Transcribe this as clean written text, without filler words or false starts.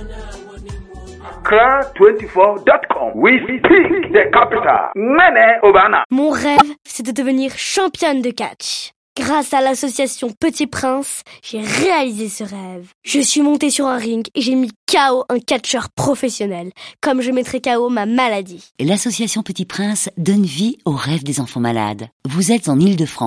Accra24.com. We speak the capital. Mene Obana. Mon rêve, c'est de devenir championne de catch. Grâce à l'association Petit Prince, j'ai réalisé ce rêve. Je suis montée sur un ring et j'ai mis KO un catcheur professionnel, comme je mettrai KO ma maladie. L'association Petit Prince donne vie aux rêves des enfants malades. Vous êtes en Île-de-France.